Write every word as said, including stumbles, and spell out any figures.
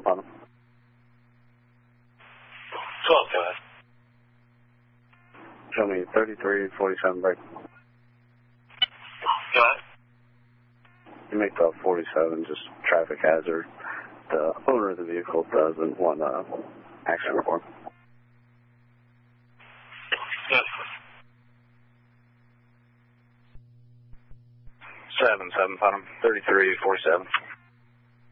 on him. twelve, go ahead. Show me thirty-three forty-seven break. Go ahead. You make the forty-seven just traffic hazard. The owner of the vehicle doesn't want uh, action report. Yes. seven seven, found him. thirty-three forty-seven.